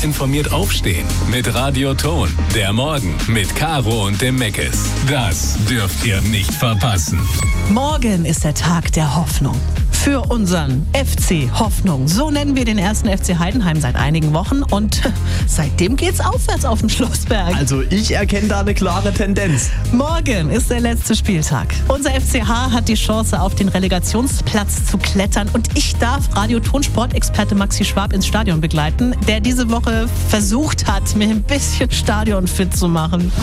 Gut informiert aufstehen mit Radio Ton. Der Morgen mit Caro und dem Meckes. Das dürft ihr nicht verpassen. Morgen ist der Tag der Hoffnung. Für unseren FC Hoffnung. So nennen wir den ersten FC Heidenheim seit einigen Wochen und seitdem geht's aufwärts auf dem Schlossberg. Also ich erkenne da eine klare Tendenz. Morgen ist der letzte Spieltag. Unser FCH hat die Chance, auf den Relegationsplatz zu klettern und ich darf Radio-Ton-Sportexperte Maxi Schwab ins Stadion begleiten, der diese Woche versucht hat, mir ein bisschen stadionfit zu machen.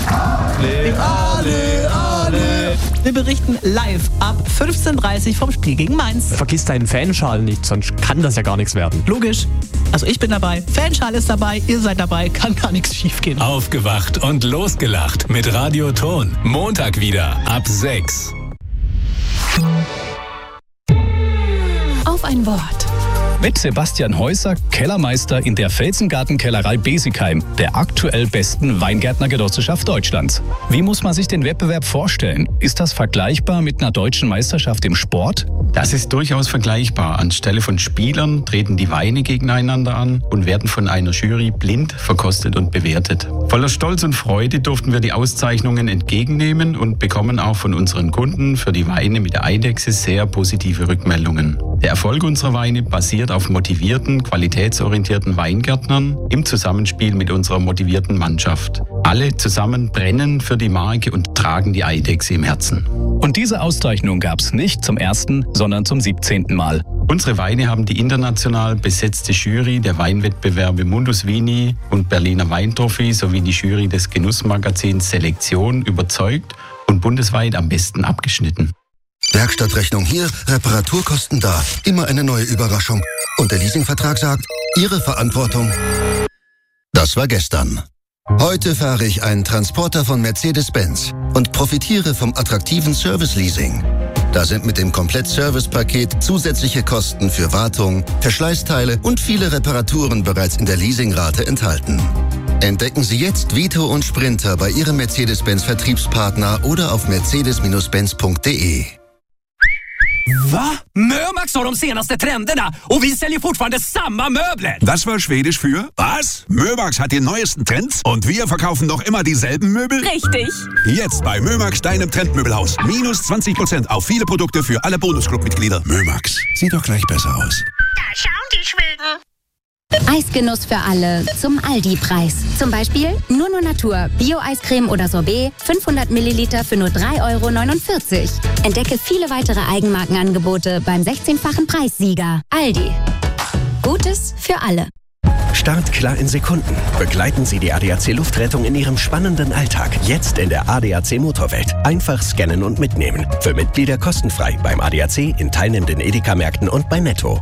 Ale. Wir berichten live ab 15:30 Uhr vom Spiel gegen Mainz. Vergiss deinen Fanschal nicht, sonst kann das ja gar nichts werden. Logisch. Also ich bin dabei, Fanschal ist dabei, ihr seid dabei, kann gar nichts schief gehen. Aufgewacht und losgelacht mit Radio Ton. Montag wieder ab 6. Auf ein Wort. Mit Sebastian Häuser, Kellermeister in der Felsengartenkellerei Besigheim, der aktuell besten Weingärtnergenossenschaft Deutschlands. Wie muss man sich den Wettbewerb vorstellen? Ist das vergleichbar mit einer deutschen Meisterschaft im Sport? Das ist durchaus vergleichbar. Anstelle von Spielern treten die Weine gegeneinander an und werden von einer Jury blind verkostet und bewertet. Voller Stolz und Freude durften wir die Auszeichnungen entgegennehmen und bekommen auch von unseren Kunden für die Weine mit der Eidechse sehr positive Rückmeldungen. Der Erfolg unserer Weine basiert auf motivierten, qualitätsorientierten Weingärtnern im Zusammenspiel mit unserer motivierten Mannschaft. Alle zusammen brennen für die Marke und tragen die Eidechse im Herzen. Und diese Auszeichnung gab es nicht zum ersten, sondern zum 17. Mal. Unsere Weine haben die international besetzte Jury der Weinwettbewerbe Mundus Vini und Berliner Weintrophy sowie die Jury des Genussmagazins Selektion überzeugt und bundesweit am besten abgeschnitten. Werkstattrechnung hier, Reparaturkosten da. Immer eine neue Überraschung. Und der Leasingvertrag sagt, Ihre Verantwortung. Das war gestern. Heute fahre ich einen Transporter von Mercedes-Benz und profitiere vom attraktiven Service-Leasing. Da sind mit dem Komplett-Service-Paket zusätzliche Kosten für Wartung, Verschleißteile und viele Reparaturen bereits in der Leasingrate enthalten. Entdecken Sie jetzt Vito und Sprinter bei Ihrem Mercedes-Benz-Vertriebspartner oder auf mercedes-benz.de. Va? Mömax har de senaste trenderna och vi säljer fortfarande samma möbler. Das war Schwedisch für was? Mömax hat die neuesten Trends und wir verkaufen noch immer dieselben Möbel? Richtig. Jetzt bei Mömax, deinem Trendmöbelhaus. Minus 20% auf viele Produkte für alle Bonusclub-Mitglieder. Mömax, sieht doch gleich besser aus. Da schauen die Schweden. Eisgenuss für alle zum Aldi-Preis. Zum Beispiel nur Natur, Bio-Eiscreme oder Sorbet, 500 Milliliter für nur 3,49 €. Entdecke viele weitere Eigenmarkenangebote beim 16-fachen Preissieger. Aldi. Gutes für alle. Startklar in Sekunden. Begleiten Sie die ADAC Luftrettung in Ihrem spannenden Alltag. Jetzt in der ADAC Motorwelt. Einfach scannen und mitnehmen. Für Mitglieder kostenfrei beim ADAC, in teilnehmenden Edeka-Märkten und bei Netto.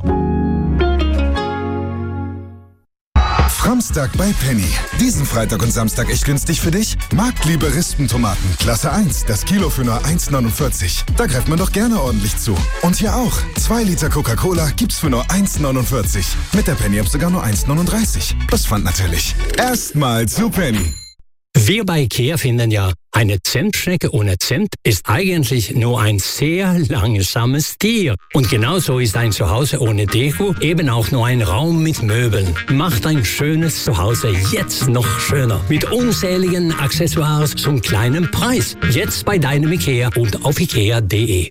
Samstag bei Penny. Diesen Freitag und Samstag echt günstig für dich? Marktliebe Rispentomaten, Klasse 1, das Kilo für nur 1,49. Da greift man doch gerne ordentlich zu. Und hier auch, 2 Liter Coca-Cola gibt's für nur 1,49. Mit der Penny-App sogar nur 1,39. Plus Pfand natürlich. Erstmal zu Penny. Wir bei IKEA finden ja, eine Zentschnecke ohne Zent ist eigentlich nur ein sehr langsames Tier. Und genauso ist ein Zuhause ohne Deko eben auch nur ein Raum mit Möbeln. Macht ein schönes Zuhause jetzt noch schöner. Mit unzähligen Accessoires zum kleinen Preis. Jetzt bei deinem IKEA und auf ikea.de.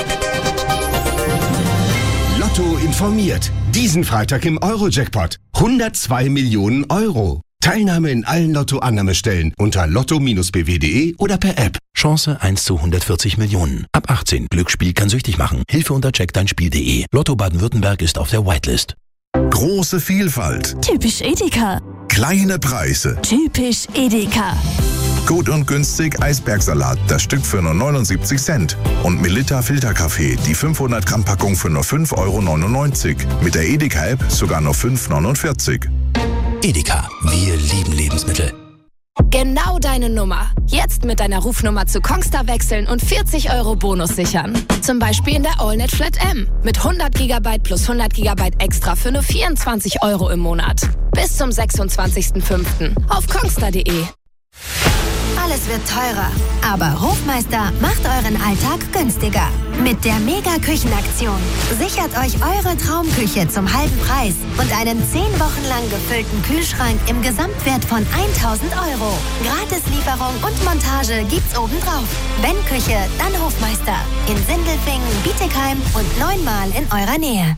Lotto informiert. Diesen Freitag im Euro-Jackpot. 102 Millionen Euro. Teilnahme in allen Lotto-Annahmestellen unter lotto-bw.de oder per App. Chance 1 zu 140 Millionen. Ab 18. Glücksspiel kann süchtig machen. Hilfe unter checkdeinspiel.de. Lotto Baden-Württemberg ist auf der Whitelist. Große Vielfalt. Typisch Edeka. Kleine Preise. Typisch Edeka. Gut und günstig Eisbergsalat, das Stück für nur 79 Cent. Und Melitta Filterkaffee, die 500 Gramm Packung für nur 5,99 €. Mit der Edeka-App sogar nur 5,49 €. Edeka, wir lieben Lebensmittel. Genau deine Nummer. Jetzt mit deiner Rufnummer zu Kongstar wechseln und 40 € Bonus sichern. Zum Beispiel in der AllNet Flat M. Mit 100 GB plus 100 GB extra für nur 24 € im Monat. Bis zum 26.05. auf kongstar.de. Alles wird teurer, aber Hofmeister macht euren Alltag günstiger. Mit der Mega-Küchenaktion sichert euch eure Traumküche zum halben Preis und einen 10 Wochen lang gefüllten Kühlschrank im Gesamtwert von 1.000 €. Gratislieferung und Montage gibt's obendrauf. Wenn Küche, dann Hofmeister. In Sindelfingen, Bietigheim und 9-mal in eurer Nähe.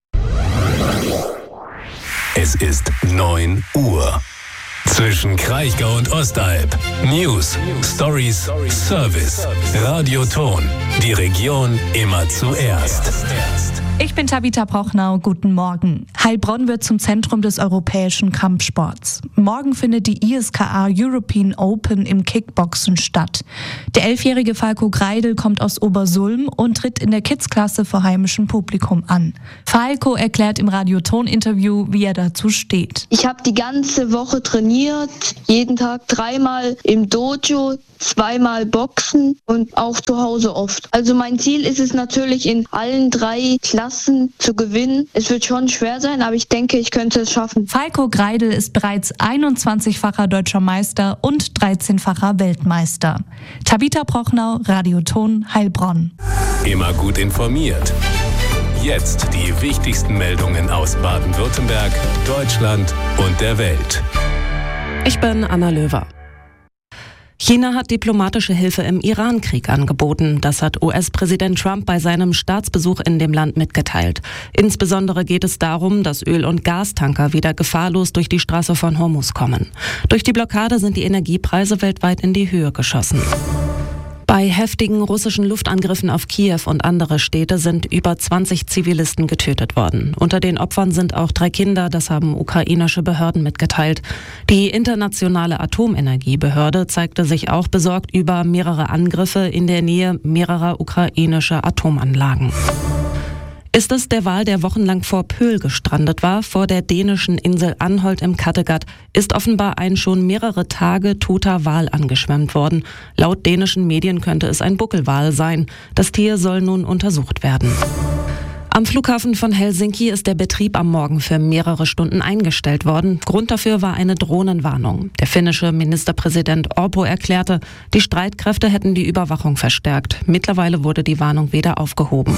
Es ist 9 Uhr. Zwischen Kraichgau und Ostalb. News, Stories, Service. Radioton. Die Region immer zuerst. Ich bin Tabita Brochnau, guten Morgen. Heilbronn wird zum Zentrum des europäischen Kampfsports. Morgen findet die ISKA European Open im Kickboxen statt. Der 11-jährige Falco Greidel kommt aus Obersulm und tritt in der Kids-Klasse vor heimischem Publikum an. Falco erklärt im Radioton-Interview, wie er dazu steht. Ich habe die ganze Woche trainiert, jeden Tag 3-mal im Dojo, 2-mal Boxen und auch zu Hause oft. Also mein Ziel ist es natürlich, in allen 3 Klassen zu gewinnen. Es wird schon schwer sein, aber ich denke, ich könnte es schaffen. Falco Greidel ist bereits 21-facher deutscher Meister und 13-facher Weltmeister. Tabita Brochnau, Radioton, Heilbronn. Immer gut informiert. Jetzt die wichtigsten Meldungen aus Baden-Württemberg, Deutschland und der Welt. Ich bin Anna Löwer. China hat diplomatische Hilfe im Iran-Krieg angeboten. Das hat US-Präsident Trump bei seinem Staatsbesuch in dem Land mitgeteilt. Insbesondere geht es darum, dass Öl- und Gastanker wieder gefahrlos durch die Straße von Hormuz kommen. Durch die Blockade sind die Energiepreise weltweit in die Höhe geschossen. Bei heftigen russischen Luftangriffen auf Kiew und andere Städte sind über 20 Zivilisten getötet worden. Unter den Opfern sind auch 3 Kinder, das haben ukrainische Behörden mitgeteilt. Die internationale Atomenergiebehörde zeigte sich auch besorgt über mehrere Angriffe in der Nähe mehrerer ukrainischer Atomanlagen. Ist es der Wal, der wochenlang vor Pöhl gestrandet war, vor der dänischen Insel Anholt im Kattegat, ist offenbar ein schon mehrere Tage toter Wal angeschwemmt worden. Laut dänischen Medien könnte es ein Buckelwal sein. Das Tier soll nun untersucht werden. Am Flughafen von Helsinki ist der Betrieb am Morgen für mehrere Stunden eingestellt worden. Grund dafür war eine Drohnenwarnung. Der finnische Ministerpräsident Orpo erklärte, die Streitkräfte hätten die Überwachung verstärkt. Mittlerweile wurde die Warnung wieder aufgehoben.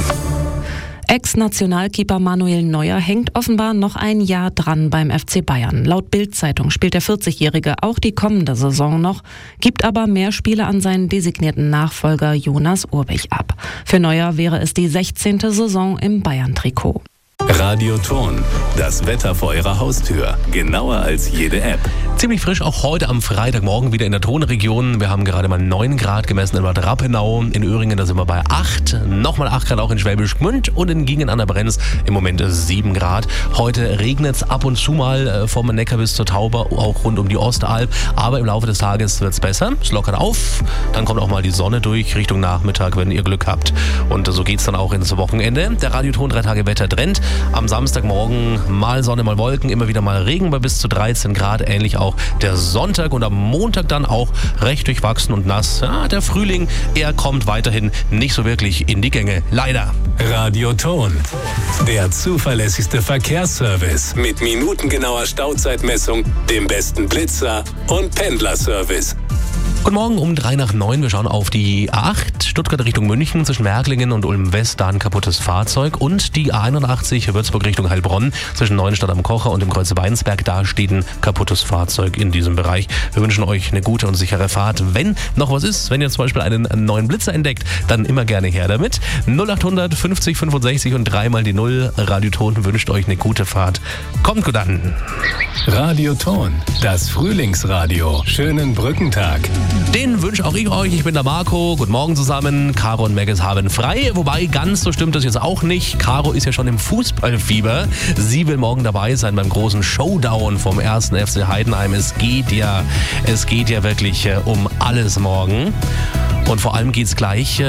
Ex-Nationalkeeper Manuel Neuer hängt offenbar noch ein Jahr dran beim FC Bayern. Laut Bild-Zeitung spielt der 40-Jährige auch die kommende Saison noch, gibt aber mehr Spiele an seinen designierten Nachfolger Jonas Urbich ab. Für Neuer wäre es die 16. Saison im Bayern-Trikot. Radioton, das Wetter vor Ihrer Haustür. Genauer als jede App. Ziemlich frisch auch heute am Freitagmorgen wieder in der Tonregion. Wir haben gerade mal 9 Grad gemessen in Bad Rappenau. In Öhringen, da sind wir bei 8. Nochmal 8 Grad auch in Schwäbisch Gmünd und in Gingen an der Brenz im Moment 7 Grad. Heute regnet es ab und zu mal vom Neckar bis zur Tauber, auch rund um die Ostalb. Aber im Laufe des Tages wird es besser. Es lockert auf. Dann kommt auch mal die Sonne durch Richtung Nachmittag, wenn ihr Glück habt. Und so geht es dann auch ins Wochenende. Der Radioton 3 Tage Wetter trennt. Am Samstagmorgen mal Sonne, mal Wolken, immer wieder mal Regen bei bis zu 13 Grad. Ähnlich auch der Sonntag und am Montag dann auch recht durchwachsen und nass. Ja, der Frühling, er kommt weiterhin nicht so wirklich in die Gänge. Leider. Radioton, der zuverlässigste Verkehrsservice mit minutengenauer Stauzeitmessung, dem besten Blitzer und Pendlerservice. Guten Morgen um 8:03. Wir schauen auf die A8 Stuttgart Richtung München zwischen Merklingen und Ulm-West, da ein kaputtes Fahrzeug. Und die A81 Würzburg Richtung Heilbronn zwischen Neuenstadt am Kocher und dem Kreuz Weinsberg, da steht ein kaputtes Fahrzeug in diesem Bereich. Wir wünschen euch eine gute und sichere Fahrt. Wenn noch was ist, wenn ihr zum Beispiel einen neuen Blitzer entdeckt, dann immer gerne her damit. 0800 50 65 und 3 die 0. Radioton wünscht euch eine gute Fahrt. Kommt gut an. Radioton, das Frühlingsradio. Schönen Brückentag. Den wünsche auch ich euch. Ich bin der Marco. Guten Morgen zusammen. Caro und Meggis haben frei. Wobei, ganz so stimmt das jetzt auch nicht. Caro ist ja schon im Fußballfieber. Sie will morgen dabei sein beim großen Showdown vom 1. FC Heidenheim. Es geht ja wirklich um alles morgen. Und vor allem geht es gleich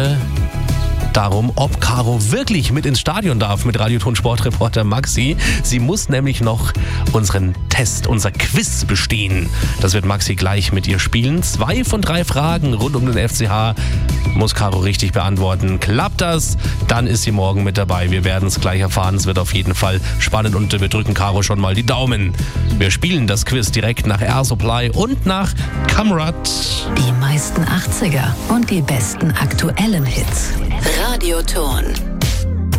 darum, ob Caro wirklich mit ins Stadion darf mit Radioton-Sportreporter Maxi. Sie muss nämlich noch unseren Test, unser Quiz bestehen. Das wird Maxi gleich mit ihr spielen. 2 von 3 Fragen rund um den FCH muss Caro richtig beantworten. Klappt das, dann ist sie morgen mit dabei. Wir werden es gleich erfahren. Es wird auf jeden Fall spannend und wir drücken Caro schon mal die Daumen. Wir spielen das Quiz direkt nach Air Supply und nach Kamrat. Die meisten 80er und die besten aktuellen Hits. Radioton.